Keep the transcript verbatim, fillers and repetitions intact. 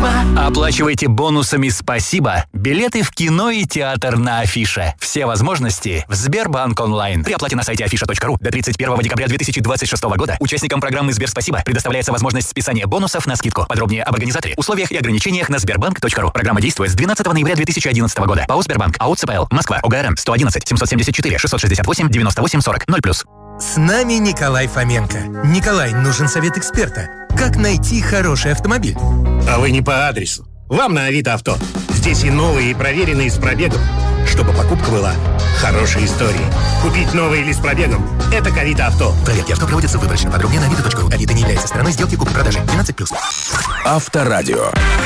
спасибо. Оплачивайте бонусами «Спасибо» билеты в кино и театр на Афише. Все возможности в Сбербанк онлайн. При оплате на сайте афиша точка ру до тридцать первого декабря две тысячи двадцать шестого года участникам программы «Сберспасибо» предоставляется возможность списания бонусов на скидку. Подробнее об организаторе, условиях и ограничениях на сбербанк точка ру. Программа действует с двенадцатого ноября две тысячи одиннадцатого года. ПАО «Сбербанк». АО ЦПЛ. Москва. ОГРН. сто одиннадцать семьсот семьдесят четыре шестьсот шестьдесят восемь девяносто восемь сорок ноль плюс. С нами Николай Фоменко. Николай, нужен совет эксперта. Как найти хороший автомобиль? А вы не по адресу. Вам на Авито Авто. Здесь и новые, и проверенные с пробегом. Чтобы покупка была хорошей историей. Купить новый или с пробегом – это к Авито Авто. Проверки авто проводятся выборочно. Подробнее на авито точка ру. Авито не является страной сделки купли-продажи. двенадцать плюс. Авторадио.